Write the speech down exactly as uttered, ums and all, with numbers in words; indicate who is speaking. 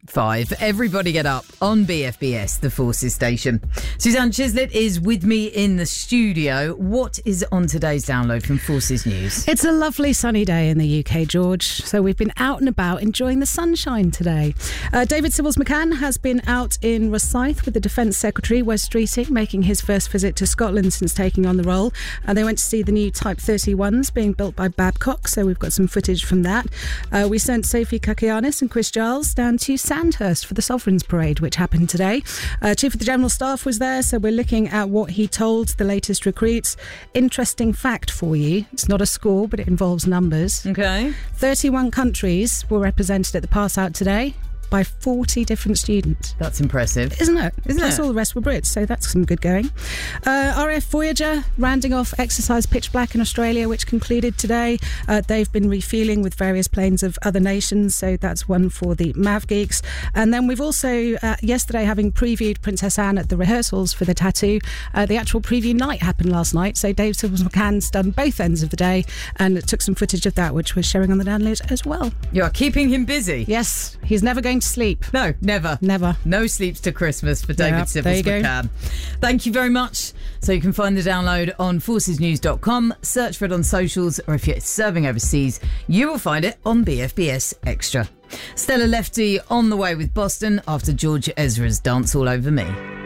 Speaker 1: five. Everybody get up on B F B S, the Forces station. Suzanne Chislett is with me in the studio. What is on today's download from Forces News?
Speaker 2: It's a lovely sunny day in the U K, George. So we've been out and about enjoying the sunshine today. Uh, David Sybills-McCann has been out in Rosyth with the Defence Secretary, Wes Streeting, making his first visit to Scotland since taking on the role. And they went to see the new Type thirty-ones being built by Babcock, so we've got some footage from that. Uh, we sent Sophie Kakianis and Chris Giles down to Sandhurst for the Sovereigns Parade, which happened today. Uh, Chief of the General Staff was there, so we're looking at what he told the latest recruits. Interesting fact for you. It's not a score, but it involves numbers.
Speaker 1: Okay.
Speaker 2: thirty-one countries were represented at the pass out today by forty different students.
Speaker 1: That's impressive.
Speaker 2: Isn't it?
Speaker 1: Isn't
Speaker 2: Plus
Speaker 1: it?
Speaker 2: all the rest were Brits, so that's some good going. Uh, R A F Voyager rounding off exercise Pitch Black in Australia, which concluded today. Uh, they've been refuelling with various planes of other nations, so that's one for the Mav Geeks. And then we've also, uh, yesterday, having previewed Princess Anne at the rehearsals for the tattoo, uh, the actual preview night happened last night, so Dave Sybills-McCann's done both ends of the day and took some footage of that, which we're sharing on the download as well.
Speaker 1: You are keeping him busy.
Speaker 2: Yes, he's never going to sleep.
Speaker 1: No, never.
Speaker 2: Never.
Speaker 1: No sleeps to Christmas for David
Speaker 2: Yeah, there you go.
Speaker 1: Sybills-McCann. Thank you very much. So you can find the download on forces news dot com, search for it on socials, or if you're serving overseas, you will find it on B F B S Extra. Stella Lefty on the way with Boston after George Ezra's Dance All Over Me.